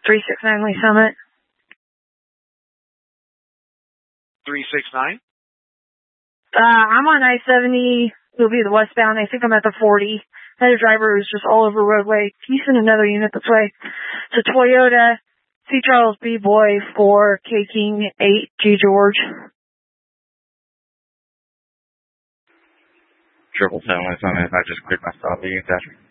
369 Lee Summit. 369? I'm on I-70. It'll be the westbound. I think I'm at the 40. I had a driver who's just all over roadway. Can you send another unit this way? It's a Toyota C. Charles B. Boy 4 K King 8 G. George. 777 Lee Summit. I just cleared my stop. Being attachment.